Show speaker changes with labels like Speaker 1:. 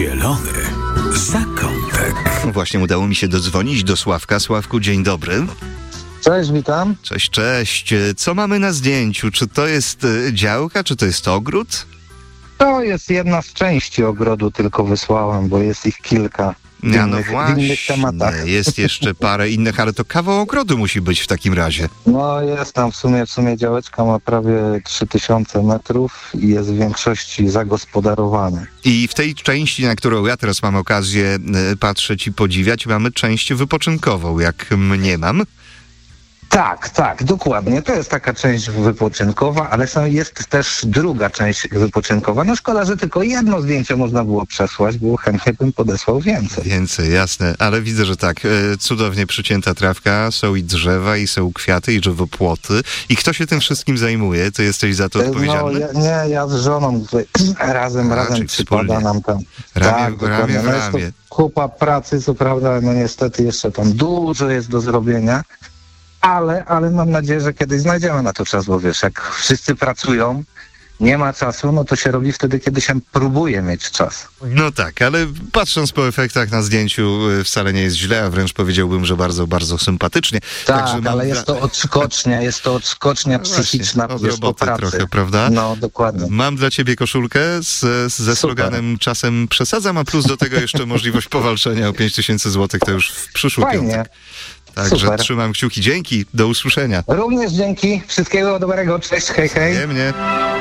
Speaker 1: Zielony zakątek.
Speaker 2: Właśnie udało mi się dodzwonić do Sławka. Sławku, dzień dobry.
Speaker 3: Cześć, witam.
Speaker 2: Cześć, cześć. Co mamy na zdjęciu? Czy to jest działka, czy to jest ogród?
Speaker 3: To jest jedna z części ogrodu, tylko wysłałem, bo jest ich kilka w innych tematach.
Speaker 2: Jest jeszcze parę innych, ale to kawał ogrodu musi być w takim razie.
Speaker 3: No jest tam w sumie działeczka ma prawie 3000 metrów i jest w większości zagospodarowany.
Speaker 2: I w tej części, na którą ja teraz mam okazję patrzeć i podziwiać, mamy część wypoczynkową, jak mniemam.
Speaker 3: Tak, dokładnie. To jest taka część wypoczynkowa, ale jest też druga część wypoczynkowa. No szkoda, że tylko jedno zdjęcie można było przesłać, bo chętnie bym podesłał więcej.
Speaker 2: Więcej, jasne, ale widzę, że tak, cudownie przycięta trawka, są i drzewa, i są kwiaty, i żywopłoty. I kto się tym wszystkim zajmuje? Ty jesteś za to odpowiedzialny?
Speaker 3: Ja z żoną tutaj razem przypada nam tam.
Speaker 2: Ramię w ramię.
Speaker 3: No jest to kupa pracy, co prawda, no niestety jeszcze tam dużo jest do zrobienia. Ale mam nadzieję, że kiedyś znajdziemy na to czas, bo wiesz, jak wszyscy pracują, nie ma czasu, no to się robi wtedy, kiedy się próbuje mieć czas.
Speaker 2: No tak, ale patrząc po efektach na zdjęciu wcale nie jest źle, a wręcz powiedziałbym, że bardzo, bardzo sympatycznie.
Speaker 3: Tak, ale jest to odskocznia psychiczna
Speaker 2: od
Speaker 3: po
Speaker 2: roboty
Speaker 3: pracy.
Speaker 2: Trochę, prawda?
Speaker 3: No, dokładnie.
Speaker 2: Mam dla ciebie koszulkę ze sloganem "Czasem przesadzam", a plus do tego jeszcze możliwość powalczenia o 5000 zł, to już w przyszły piątek. Także
Speaker 3: super.
Speaker 2: Trzymam kciuki. Dzięki, do usłyszenia.
Speaker 3: Również dzięki. Wszystkiego dobrego. Cześć, hej.
Speaker 2: Nie mnie.